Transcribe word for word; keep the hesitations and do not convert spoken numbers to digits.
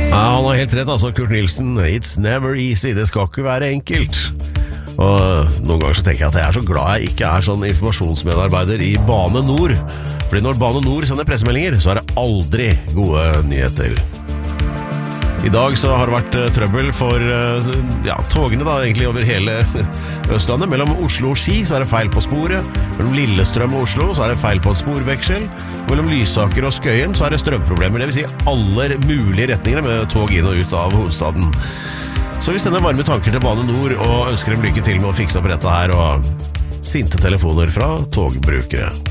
Ja, han har helt rett, altså, Kurt Nilsen. It's never easy, det skal ikke være enkelt. Og noen ganger så tenker jeg at jeg er så glad jeg ikke er sånn informasjonsmedarbeider i Bane Nor. Fordi når Bane Nor sender pressemeldinger, så er det aldri gode nyheter. I dag så har det vært uh, trøbbel for uh, ja, togene da, egentlig over hele Østlandet. Mellom Oslo og Ski så er det feil på sporet. Mellom Lillestrøm og Oslo så er det feil på en sporveksel. Mellom Lysaker og Skøyen så er det strømproblemer. Det vil si alle mulige retninger med tog inn og ut av hovedstaden. Så vi sender varme tanker til Bane Nor og ønsker dem lykke til med å fikse opp dette her og sinte telefoner fra togbrukere.